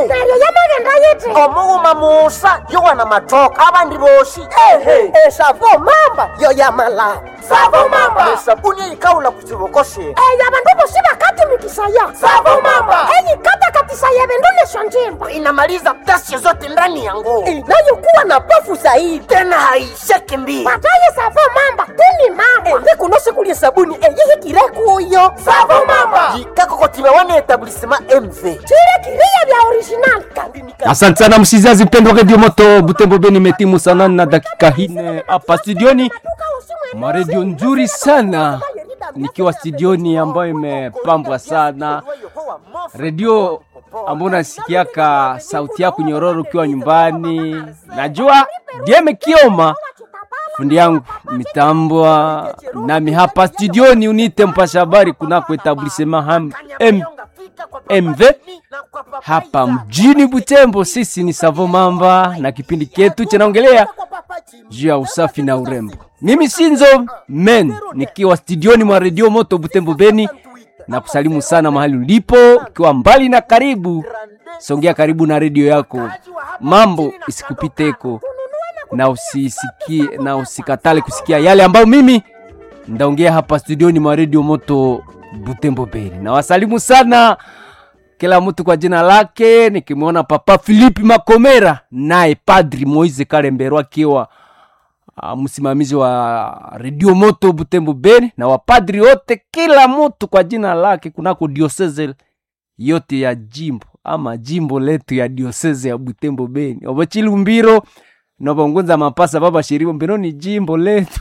Neryo yamagenda yiti. Omuuma Musa yowana matoka abandi boshi. Esavo mamba yo yamala. Savo mamba. Esabuni eyikawula ku kibokoshe. Abandu bosi bakati mikisaya. Savo mamba. Eyikata katisaya bindu neshonjimba. Inamaliza ghasia zote ndani ya nguo. Inayokuwa na pofu zaidi. Tena haisheki mbii. Pataye savo mamba tuni mamba. Ndikunoshe kulia sabuni eyihikire kuyo. Savo mamba. Jikako kotiba wane etablissement MV. Chile kiria vya original. Asante sana msizazi mpendwa Radio Moto Butembo Beni, metimu sana na dakika hine hapa studioni. Maredio nzuri sana nikiwa studioni ambayo imepambwa sana. Radio ambayo nasikiaka sauti yako nyororo ukiwa nyumbani. Najua Dieme Kioma fundi yangu mitambwa nami hapa studioni, unite mpasha habari kunako etablissement MV hapa mjini Butembo. Sisi ni Savo Mamba na kipindi chetu kinaongelea juu ya usafi na urembo. Mimi Sinzo Men nikiwa studioni mwa Radio Moto Butembo Beni, na kusalimu sana mahali ulipo, ukiwa mbali na karibu. Songea karibu na radio yako, mambo isikupiteko na usisikie na usikatale kusikia yale ambayo mimi ndaongea hapa studioni mwa Radio Moto Butembo Beni. Na wasalimu sana kila mtu kwa jina lake, nikimwona Papa Philippe Makomera naye Padri Moise Kalembero akiwa msimamizi wa Radio Moto Butembo Beni, na wapadri wote kila mtu kwa jina lake kunako diocese yote ya jimbo ama jimbo letu ya diocese ya Butembo Beni. Obochilumbiro na bongonza mapasa baba shiribo Benoni jimbo letu.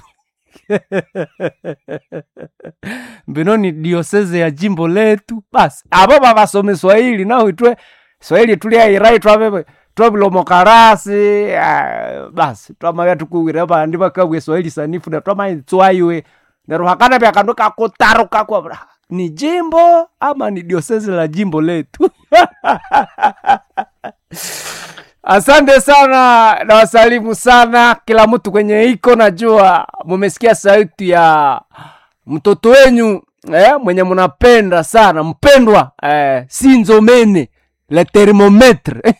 Benoni diocese ya jimbo letu. Basi ababa basome Swahili na uitwe Swahili tulia irai twabebe twabilo mokarasi. Basi twamaya tukuwira bandi bakabwe Swahili sanifu na twamaye tswaiwe na ruhakana bya kandoka kotaruka kwa ni jimbo ama ni diocese la jimbo letu. Asante sana na wasalimu sana kila mtu kwenye iko. Najua mumesikia sauti ya mtoto wenyu mwenye mnapenda sana, mpendwa Sinzo Mene le thermometre.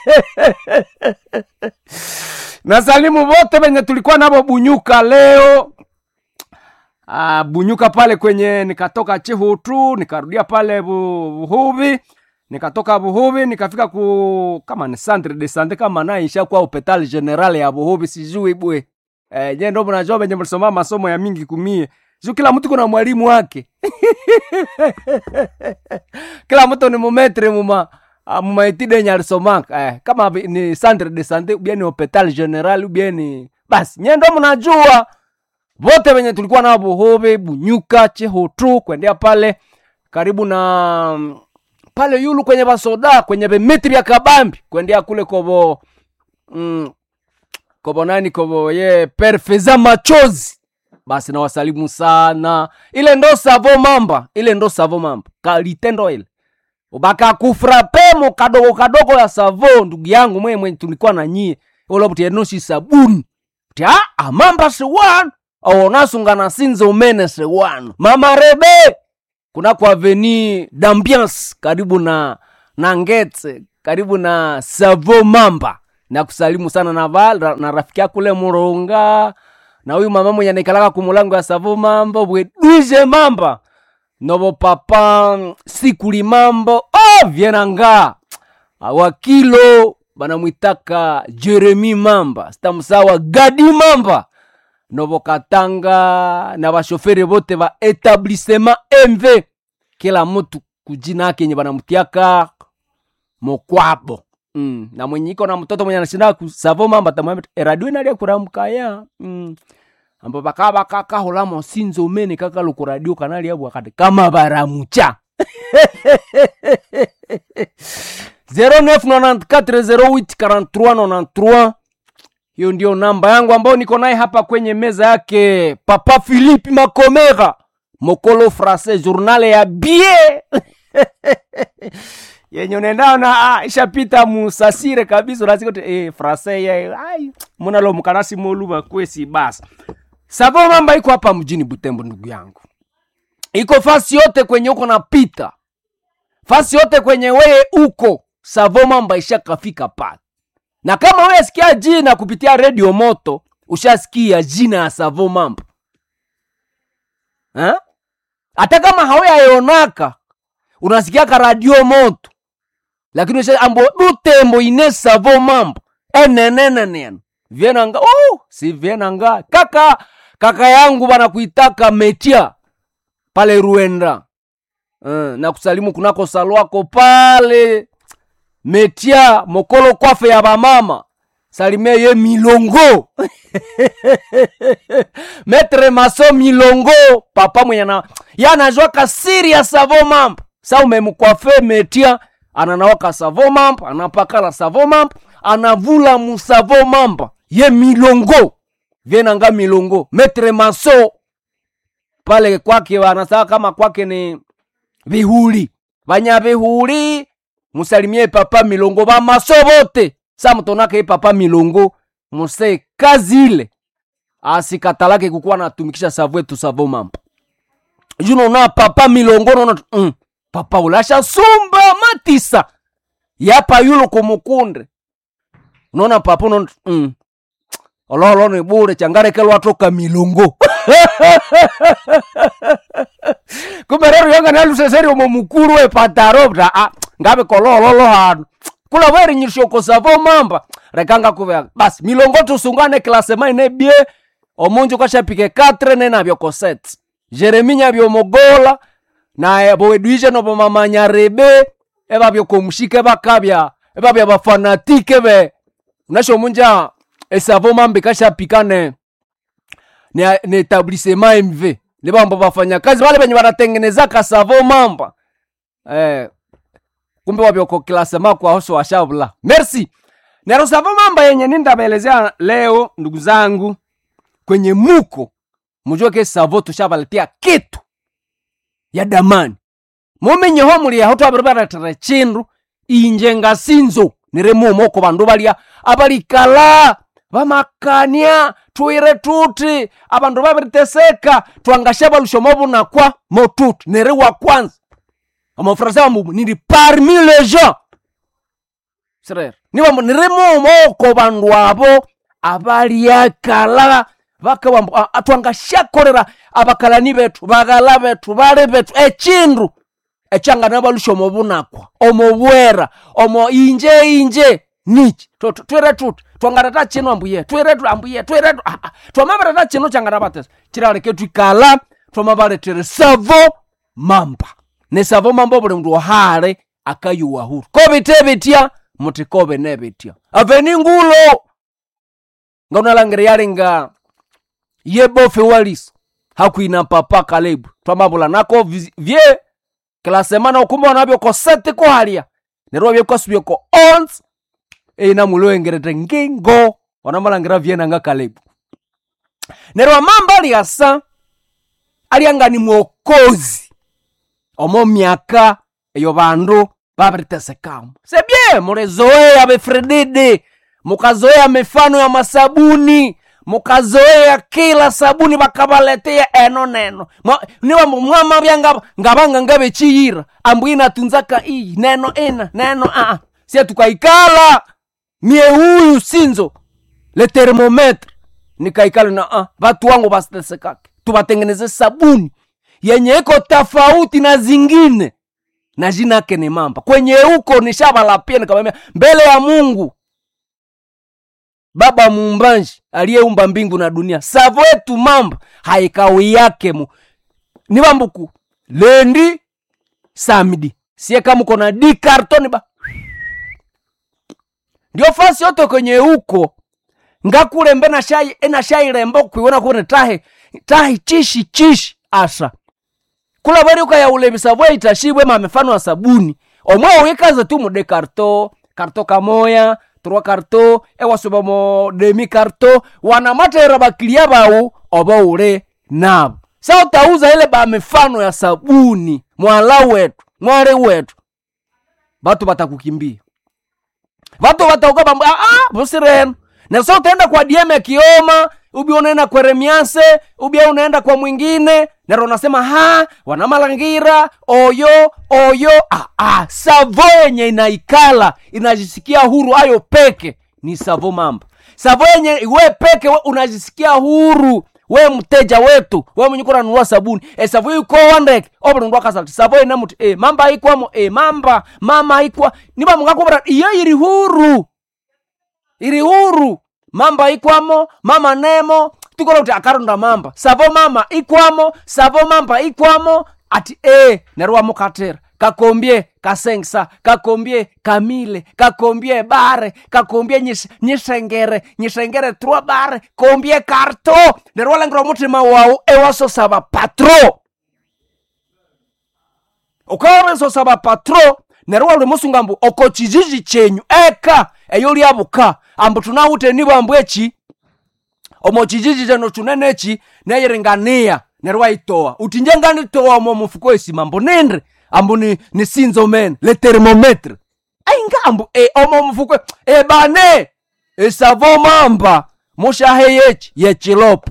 Na salimu wote wenye tulikuwa nabo Bunyuka leo. Bunyuka pale kwenye nikatoka Chihutu nikarudia pale Buhubi. Nikatoka Buhubi nikafika kama ni Centre de Santé kama na isha kwa hospital general ya Buhubi sijui bwe. Je ndo mnajua benye mlisoma masomo ya mingi kumie. Sio kila mtu kuna mwalimu wake. Kila mtu ni mumetre muma etide nyalisomaka. Kama ni Centre de Santé bien ni hospital general bien ni basi nyendo mnajua. Wote wenye tulikuwa na Buhubi, Bunyuka, Chihutu kwendea pale karibu na pale yulu kwenye basoda kwenye bemetri ya kabambi kwendea kule kobo kobo ye perfeza machozi. Basi na wasalimu sana. Ile ndo Savo Mamba kalitendo ile ubaka kufrapemo kadogo ya Savo. Ndugu yangu mwenye tulikuwa na nyie ule buti enoshi sabuni tia amamba sewan au nasungana Sinzo Mene sewan mama rebe kuna kwa Avenue d'Ambiance karibu na Ngetse karibu na Savo Mamba. Na kusalimu sana na rafiki yako kule Muronga, na huyu mama mwenye anakalaka kumulango ya Savo Mamba bwe Duje Mamba nobo papa Sikuli Mamba vienanga wakilo banamuitaka Jeremy Mamba stamsawa Gadi Mamba nobo Katanga na bashoferi bote ba etablissement MV kila mtu kujina yake nye banamutiaka Mokwabo. Na mwenye iko na mtoto mwenye anashinda ku Savo Mamba tamwambia radio inalia kuramkaya. Ambo bakaba kaka holamo Sinzo Mene kaka luku radio kanali yabu akade kama baramucha. 0994084393. Hiyo ndio namba yangu ambayo niko naye hapa kwenye meza yake Papa Philippe Makomera Mokolo Français journal ya bie. Yenye unaenda na ishapita musasire kabisa lazima Français ya muna lo mkanasi moluba kwesi basi. Savo Mamba iko hapa mjini Butembo ndugu yangu. Iko fasi yote kwenye uko napita. Fasi yote kwenye wewe uko. Savo Mamba ishakafika pale. Na kama wewe sikia jina kupitia Radio Moto, ushasikia jina ya Savo Mamba. Hata kama hauyaonaka, unasikia ka Radio Moto. Lakini usha ambo Butembo ine Savo Mamba. Enenenenen. Vienanga, si vienanga. Kaka yangu bana kuitaka Metia pale Ruenda. Na kusalimu kunako salwako pale Metia mokolo kwafe ya bamama. Salimie ye Milongo. Metre Maso Milongo. Papa mwenye na yana jwaka siri ya Savo Mamba. Sa umemukwafe Metia. Ananawaka Savo Mamba. Anapakala Savo Mamba. Anavula mu Savo Mamba. Ye Milongo. Vienanga Milongo. Metre Maso. Pale kwake wanasaka kama kwake ni Bihuli. Banya Bihuli. Musalimie Papa Milongo. Ba Maso bote. Sa mtonaka Papa Milongo. Muse kazi ile. Asikatalake kukuwa natumikisha Savo etu Savo Mamba. Juno na Papa Milongo. Papa ulasha sumba matisa. Yapa yulo kumukunde. Unaona Papa unaona. Olo ni bure changare kelo watoka Milongo. Kumerero yanga nalu seseri omomukuru we patarobra. Ngabe kololo hanu. Kula weri nyishoko Savo Mamba. Rekanga kuvea. Bas Milongo tusungane klasema ine bie. Omunju kasha pike 4 nena byoko 7. Jereminya byomogola. Na ebo eduije no bomamanya rebe. Eba byoko mushike bakabya. Eba bya bafanatike be. Unasho munja Savo Mamba kasha pikane. Ni etablissement MV. Ni bamba bafanya kazi wale benye wanatengeneza ka Savo Mamba. Kumbe wabyoko klasema kwa hoso washabula. Merci. Nero Savo Mamba yenye nindabelezea leo ndugu zangu kwenye muko. Mujue ke Savo tushabaletea kitu ya damani. Mumenye ho muri ya hoto abarabara terechindu injenga sinzo niremu moko bandu balia abalikala bamakania tuire tuti abandu babiriteseka twangashaba lushomobu na kwa motutu nere wa kwanza amafrasa wambu niri parmi les gens frère niba niremu moko bandu abo abaliakala baka wambu atwangashakorera abakalani betu bagala betu bale betu echindu echanga nabalushomobu nakwa omobwera omo inje nichi twere tuti twangarata chino ambuye twere twamabara chino changara batesa chirale ketu kala twamabare tere Savo Mamba ne Savo Mamba bole mndu hare akayuwa huru kobe tebetia mutikobe nebetia aveni ngulo ngona langere yalenga yebofe walis hakuina Papa Kalebu twamabula nako vie klasemana ukumba nabyo ko 7 ko halia nero byo ko subyo ko 11 na muloengerete ngingo wanamalangera viena nga Kalebu nero Mamba aliasa alianga ni mwokozi omo miaka eyo bandu babritesekamu sebye murezoea befredede mukazoea mifano ya masabuni mukazoea kila sabuni bakabaletea eno neno niwa mwama byanga ngabanga ngabe chiyira ambuina tunzaka hii neno sia tukaikala mie huyu sinzo le thermometre nikaikala na watu wangu basitesekake tubatengeneze sabuni yenye iko tofauti na zingine na jina yake ni Mamba kwenye huko nishabala pia nikamwambia mbele ya Mungu Baba muumbaji aliyeumba mbingu na dunia Savo etu Mamba haikawi yake ni bambuku lendi samedi sie kama uko na di kartoni ba ndio fasi yote kwenye huko ngakule mbena shai ena shai rembo kuiona kuna tahi chishi asa kula bari uka ya ule Savo itashibwe mamefano wa sabuni omwe wekaza tu mu de karto kamoya 3 karto ewasoba mo demi karto wana matera bakilia bawo oba ule nabo sa utauza ile ba mifano ya sabuni mwale wetu batu batakukimbia batu batauka bosiren na so utaenda kwa DM Kioma ubia unaenda kwa Remiase, ubia unaenda kwa mwingine, na unasema wanamalangira oyo. Savo yenye inaikala inajisikia huru ayo peke ni Savo Mamba. Savo yenye we peke we unajisikia huru, we mteja wetu, we mwenye kuna nunua sabuni, Savo yuko wandeke obo ndo akasa Savo ina mutu mamba ikwamo mama ikwa niba mungakobra iyo iri huru mamba ikwamo mama nemo tukora uti akaronda mamba Savo mama ikwamo ati nerwa mukatera kakombie kasengsa kakombie kamile kakombie bare kakombie nyishengere 3 bare kombie karto nerwa langro mutima wao ewaso saba patro okawenso saba patro nerwa lumusungambu okochijiji chenyu eka eyoli abuka ambu tunawute niba ambwechi omochijiji jeno tunenechi neyiringania nerwa itoa utinjengani toa mufuko esimambo nendre ambu ni sinzo men le thermometre ainga ambu omo mufuko bane Savo Mamba mushaheyechi yechilope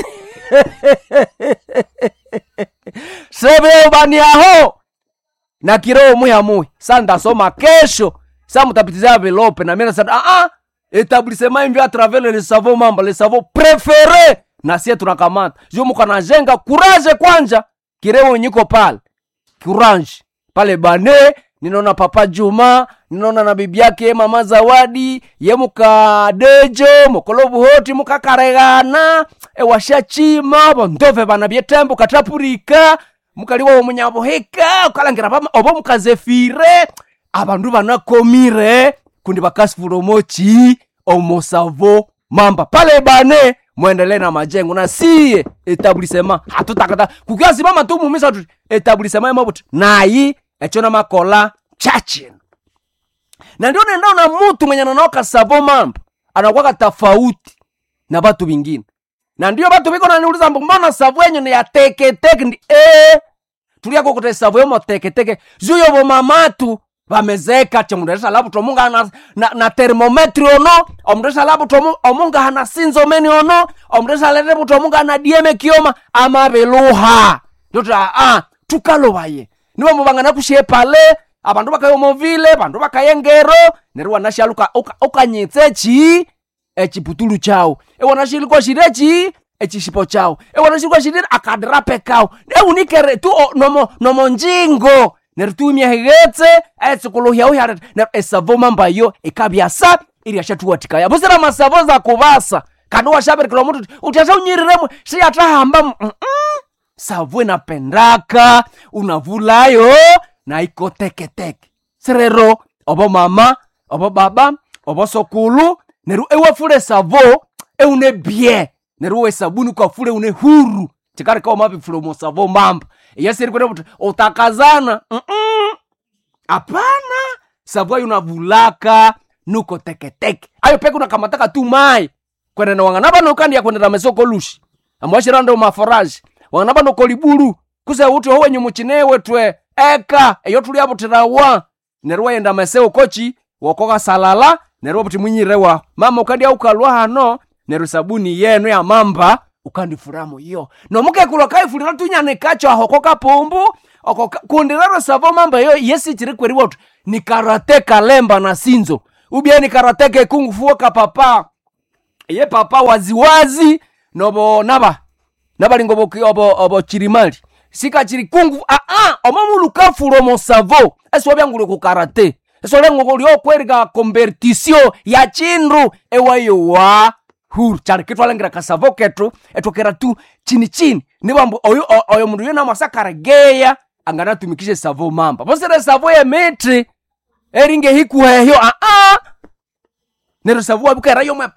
sebe bani aho na kiroo muya sanda soma kesho sa mutapitiza velope na mimi nasema etablissement invia travers le Savo Mamba le Savo préféré na sie tunakamata jo mukana jenga courage kwanja kireo nyiko pale courage pale bane ninaona Papa Juma ninaona na bibi yake Mama Zawadi yemuka dejo mukolobu hoti mukakaregana washachima bondove bana byetembo katapurika mukaliwa omunyabo heka ukalangira bama obo mukazefire abandu banakomire kundi bakasifuro mochi omo Savo Mamba pale bane muendelee na majengo na siye etablissement hatutakata kukiasi mama tu mumisa tu etablissement mabuti nayi echona makola chachi na ndio nenda na mtu mwenye ananoka Savo Mamba anakuwa tofauti na watu wengine na ndio watu biko naniuliza mbona Savo yenye ni ya teke ndi tulia kokote Savo yomo teke zuyo bo mamatu bamezeka chemundesha labu tomunga na thermometre ono omundesha labu omunga hana sinzo meni ono omundesha labu tomunga na dieme kioma ama beluha ndoto tukalobaye niwe mubanga kushe pale abandu bakayo movile bandu bakayengero nerwa nashaluka okanyitsechi echiputulu chao wanashilikuwa shirechi echishipo chao wanashilikuwa shirira akadrape kao unikere tu nomo njingo nertumia hegetse etsikuluhya uhya na Savo Mamba yo ekabyasa iri ashatuwatika ya busera masavo za kubasa kadwa shabere kilo mtu utasha unyiriremo si atahamba Savo napendaka unavulayo na iko teke serero obo mama obo baba obo sokulu neru ewafule Savo une bien neru sabuni kwa fule une huru tikari kwa mapi fule mo Savo Mamba yesiri kwenda utakazana apana Savo unavulaka nuko teke ayo peke unakamataka tu mai kwenda na wanganaba nokandi ya kwenda na mesoko lushi amwashira ndo maforaji wanganaba nokoliburu kusa uti howe nyumuchinewe twe eka eyo tuli abutirawa nerwa yenda meseo kochi wokoka salala nerwa buti munyirewa mama ukandi aukalwa hano neru sabuni yenu ya Mamba ukandi furamo yo no muke kulokai fulira tunyane kacho ahokoka pombo kundiraro Savo Mamba yo yesi chiri kweri watu ni karate kalemba na sinzo ubia ni karate ke kung fu ka papa ye papa waziwazi nobo naba lingobo obo chirimali sika chiri kungu omamulu kafuro mo Savo eso byangulo ku karate eso lengo lyo kwerga competition ya chinru ewayo wa huru chari kitu alengira ka Savo ketu etokera tu chini nibambu oyo mundu yena masakara geya angana tumikishe Savo Mamba bosere Savo ye metri eringe hikuhehyo nero Savo abukera yo me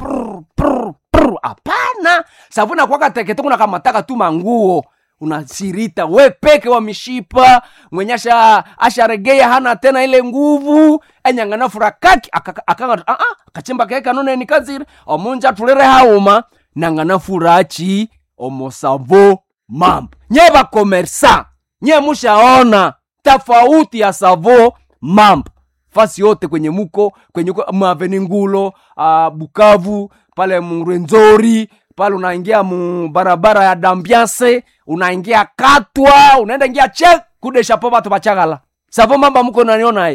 apana Savo na kwa tekete kuna kamataka tu manguo unasirita we peke wa mishipa mwenyasha asharegea hana tena ile nguvu enyangana furakaki akanga akachimba keka none ni kazire omunja tulere hauma nangana furachi omo Savo Mamba nyeba komersa nye mushaona tofauti ya Savo Mamba fasi yote kwenye muko kwenye Maveni Ngulo Bukavu pale Mrwenzori pale unaingia mu barabara ya d'ambiance, unaingia Katwa, unaenda ingia che kude chapeau batu bachagala. Savo mamba muko naniona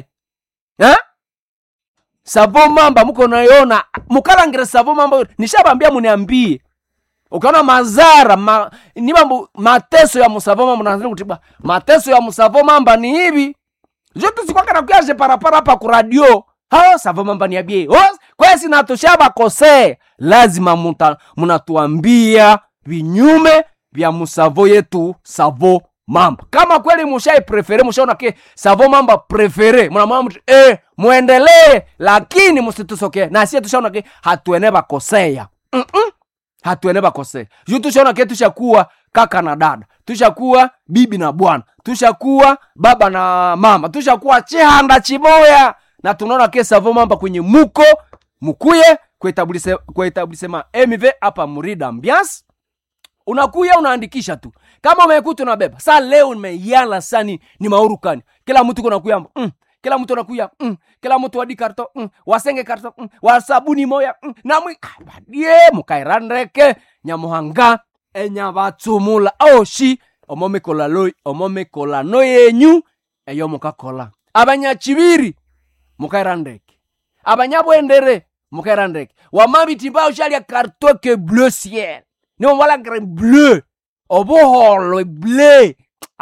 Savo mamba muko naiona mukalangire savo mamba nishabambia muniambie. Ukaona mazara ni mambo mateso ya musavo mamba mnaanza kutiba. Mateso ya musavo mamba ni hivi. Jotu sikwaka na kuyaje parapara hapa ku radio. Hao savo mamba niambie. Kwa hiyo natushaba kose. Lazima munatuambia vinyume vya musavo yetu savo mamba. Kama kweli mushai prefere, mushaona ke savo mamba prefere, muna mtu muendelee, lakini musitusoke. Na siye tushaona ke hatueneba kosea. Hatueneba kosea. Juu tushaona ke tushakuwa kaka na dada, tushakuwa bibi na bwana, tushakuwa baba na mama, tushakuwa chihanda chiboya. Na tunaona ke savo mamba kwenye mukuye kwa etablisema MV hapa Murida Ambiance. Unakuya unaandikisha tu. Kama umekuta unabeba. Sasa leo nimeyala sani ni maurukani. Kila mtu kunakuya kila mtu anakuya kila mtu wadi karto wasenge karto wasabuni moya na badie mukairandreke nyamuhanga enyabatsumula oshi omome kola no yenyu eyo mukakola. Abanyachibiri mukairandreke. Abanyabwendere mukairandreke. Wamabiti bao shalia karto ke bleu ciel. Ni wala green bleu. Oboholo bleu.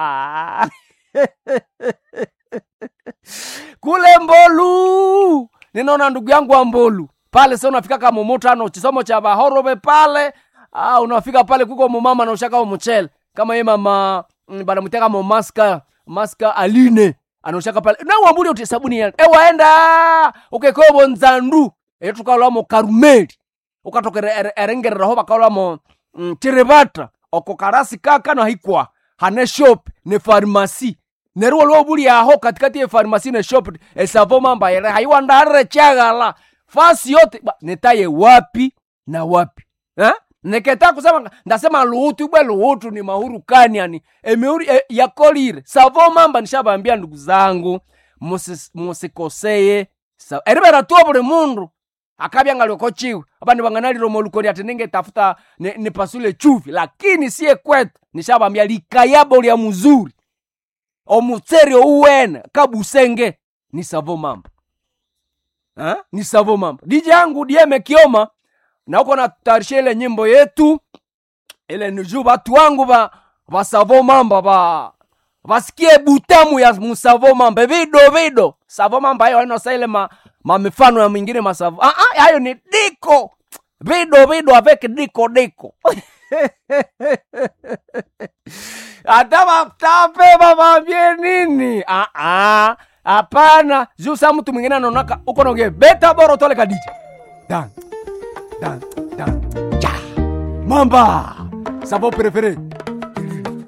Kule Mbolu. Ninaona ndugu yangu wa Mbolu. Pale sasa unafika kama motano chisomo cha bahorobe pale. Unafika pale kuko mama na ushaka mchele. Kama yeye mama banamuteka maska Aline. Anoshaka pale. Na wambuli utisabuni ya. Waenda. Ukekobo nzandu. Tukala mo Karumeli. Ukatoka erengera hoba kala mo Tirebata. Okokarasi kaka na hikwa. Hane shop ne pharmacie. Neruo lo buli aho katikati ya pharmacie ne shop savo mamba yere haiwanda hare chagala. Fasi yote netaye wapi na wapi. Neketa kusema ndasema luhutu ni mahuru kani yani. Emeuri ya kolire. Savo mamba nishabambia ndugu zangu musikoseye. Eribera tuwa buli mundu. Akabia ngaloko chiwe. Abandi banganali romolukori atenenge tafuta ni pasule chuvi. Lakini siye kwetu. Nishabambia likayabo ya muzuri. Omutseri uwene. Kabusenge. Ni savo mamba. Ni savo mamba. DJ yangu dieme kioma. Na uko na tarishe ile nyimbo yetu. Ile niju batu wangu ba savo mamba. Basikie butamu ya musavo mamba. Vido. Savo mamba hayo wanosa ile mifano ya mingine masavo. Hayo ni diko. Vido avec diko. Atama tape babambie nini? Hapana. Juu sa mtu mwingine anaonaka uko nonge beta boro tole kadija. Dan. Cha. Mamba. Savo prefere.